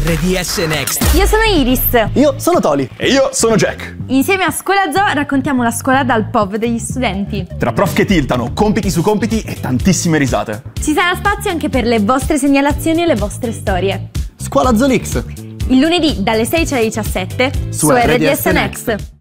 RDS Next. Io sono Iris. Io sono Toli. E io sono Jack. Insieme a Scuola Zoo raccontiamo la scuola dal POV degli studenti. Tra prof che tiltano, compiti su compiti e tantissime risate. Ci sarà spazio anche per le vostre segnalazioni e le vostre storie. Scuola Zoo Lix. Il lunedì dalle 16 alle 17 su RDS Next.